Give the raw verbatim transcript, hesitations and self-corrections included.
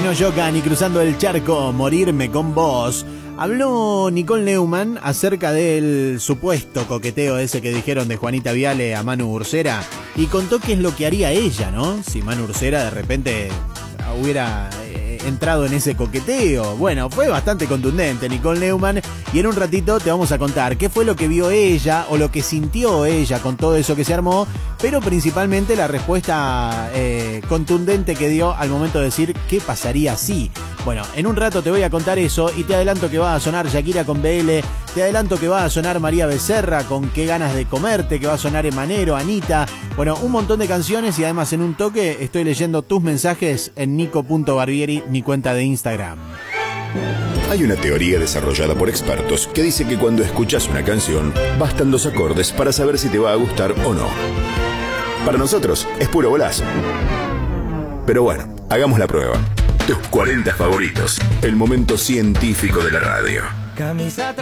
Dino Yocan y Cruzando el Charco, Morirme con Vos. Habló Nicole Neumann acerca del supuesto coqueteo ese que dijeron de Juanita Viale a Manu Ursera y contó qué es lo que haría ella, ¿no? Si Manu Ursera de repente hubiera eh, entrado en ese coqueteo. Bueno, fue bastante contundente Nicole Neumann y en un ratito te vamos a contar qué fue lo que vio ella o lo que sintió ella con todo eso que se armó, pero principalmente la respuesta eh, contundente que dio al momento de decir qué pasaría si. Bueno, en un rato te voy a contar eso y te adelanto que va a sonar Shakira con B L, te adelanto que va a sonar María Becerra con Qué ganas de comerte, que va a sonar Emanero, Anita, bueno, un montón de canciones y además en un toque estoy leyendo tus mensajes en nico punto barbieri, mi cuenta de Instagram. Hay una teoría desarrollada por expertos que dice que cuando escuchas una canción, bastan dos acordes para saber si te va a gustar o no. Para nosotros es puro bolazo. Pero bueno, hagamos la prueba. Tus cuarenta favoritos, el momento científico de la radio.